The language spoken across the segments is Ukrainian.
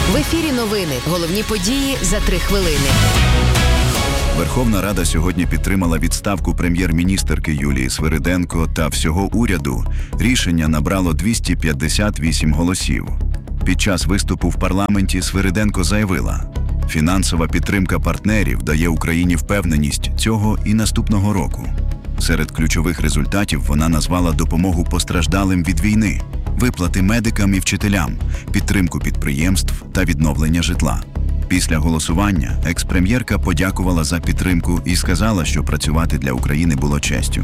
В ефірі новини. Головні події за 3 хвилини. Верховна Рада сьогодні підтримала відставку прем'єр-міністерки Юлії Свириденко та всього уряду. Рішення набрало 258 голосів. Під час виступу в парламенті Свириденко заявила: «Фінансова підтримка партнерів дає Україні впевненість цього і наступного року». Серед ключових результатів вона назвала допомогу постраждалим від війни, виплати медикам і вчителям, підтримку підприємств та відновлення житла. Після голосування екс-прем'єрка подякувала за підтримку і сказала, що працювати для України було честю.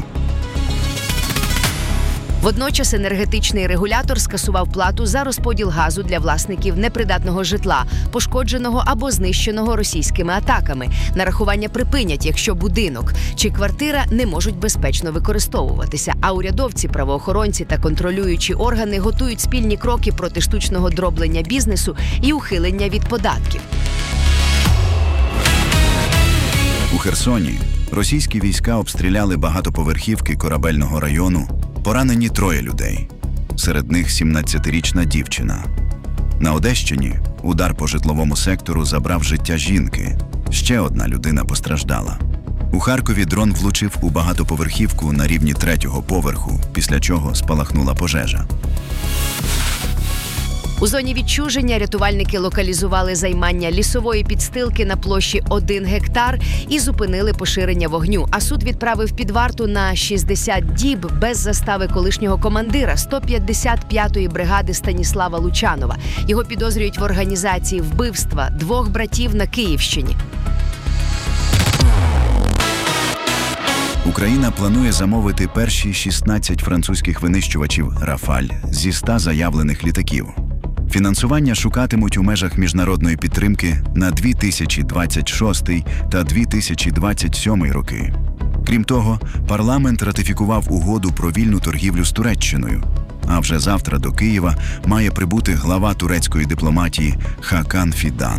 Водночас енергетичний регулятор скасував плату за розподіл газу для власників непридатного житла, пошкодженого або знищеного російськими атаками. Нарахування припинять, якщо будинок чи квартира не можуть безпечно використовуватися, а урядовці, правоохоронці та контролюючі органи готують спільні кроки проти штучного дроблення бізнесу і ухилення від податків. У Херсоні російські війська обстріляли багатоповерхівки корабельного району. Поранені 3 людей. Серед них 17-річна дівчина. На Одещині удар по житловому сектору забрав життя жінки. Ще одна людина постраждала. У Харкові дрон влучив у багатоповерхівку на рівні 3-го поверху, після чого спалахнула пожежа. У зоні відчуження рятувальники локалізували займання лісової підстилки на площі 1 гектар і зупинили поширення вогню. А суд відправив під варту на 60 діб без застави колишнього командира 155-ї бригади Станіслава Лучанова. Його підозрюють в організації вбивства 2 братів на Київщині. Україна планує замовити перші 16 французьких винищувачів «Рафаль» зі 100 заявлених літаків. Фінансування шукатимуть у межах міжнародної підтримки на 2026 та 2027 роки. Крім того, парламент ратифікував угоду про вільну торгівлю з Туреччиною. А вже завтра до Києва має прибути глава турецької дипломатії Хакан Фідан.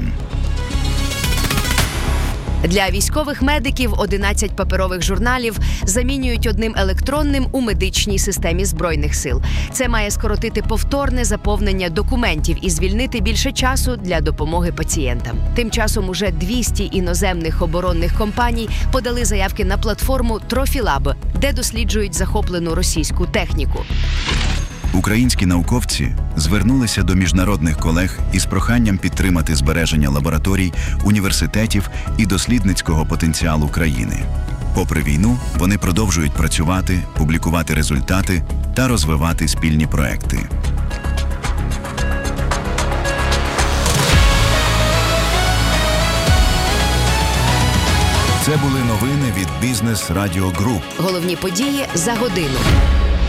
Для військових медиків 11 паперових журналів замінюють 1 електронним у медичній системі Збройних сил. Це має скоротити повторне заповнення документів і звільнити більше часу для допомоги пацієнтам. Тим часом уже 200 іноземних оборонних компаній подали заявки на платформу Trophy-Lab, де досліджують захоплену російську техніку. Українські науковці звернулися до міжнародних колег із проханням підтримати збереження лабораторій, університетів і дослідницького потенціалу країни. Попри війну, вони продовжують працювати, публікувати результати та розвивати спільні проекти. Це були новини від Бізнес Радіо Груп. Головні події за годину.